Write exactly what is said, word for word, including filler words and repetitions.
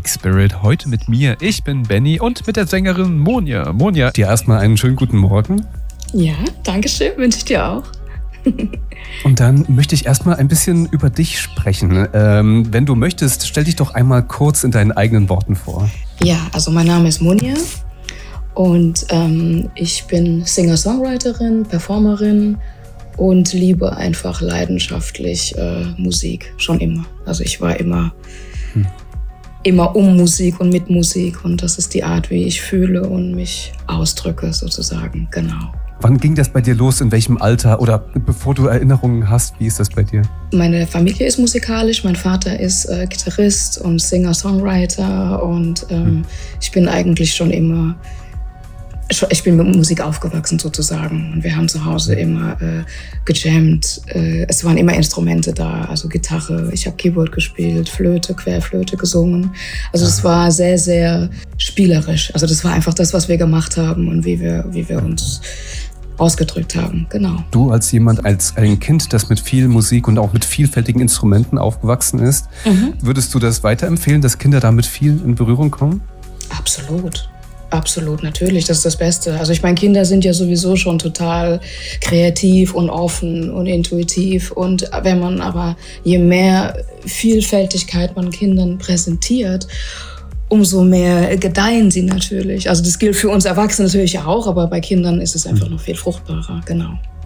Music Spirit. Heute mit mir. Ich bin Benny und mit der Sängerin Monja. Monja, dir erstmal einen schönen guten Morgen. Ja, danke schön, wünsche ich dir auch. Und dann möchte ich erstmal ein bisschen über dich sprechen. Ähm, wenn du möchtest, stell dich doch einmal kurz in deinen eigenen Worten vor. Ja, also mein Name ist Monja und ähm, ich bin Singer-Songwriterin, Performerin und liebe einfach leidenschaftlich äh, Musik, schon immer. Also ich war immer, hm. immer um Musik und mit Musik und das ist die Art, wie ich fühle und mich ausdrücke sozusagen, genau. Wann ging das bei dir los? In welchem Alter? Oder bevor du Erinnerungen hast, wie ist das bei dir? Meine Familie ist musikalisch. Mein Vater ist äh, Gitarrist und Singer-Songwriter. Und ähm, hm. ich bin eigentlich schon immer, ich bin mit Musik aufgewachsen sozusagen. Und wir haben zu Hause immer äh, gejammt. Äh, es waren immer Instrumente da, also Gitarre. Ich habe Keyboard gespielt, Flöte, Querflöte gesungen. Also es war sehr, sehr spielerisch. Also das war einfach das, was wir gemacht haben und wie wir, wie wir uns ausgedrückt haben, genau. Du als jemand, als ein Kind, das mit viel Musik und auch mit vielfältigen Instrumenten aufgewachsen ist, mhm. würdest du das weiterempfehlen, dass Kinder damit viel in Berührung kommen? Absolut. Absolut, natürlich, das ist das Beste. Also ich meine, Kinder sind ja sowieso schon total kreativ und offen und intuitiv. Und wenn man aber, je mehr Vielfältigkeit man Kindern präsentiert, umso mehr gedeihen sie natürlich. Also das gilt für uns Erwachsene natürlich auch, aber bei Kindern ist es einfach noch viel fruchtbarer, genau.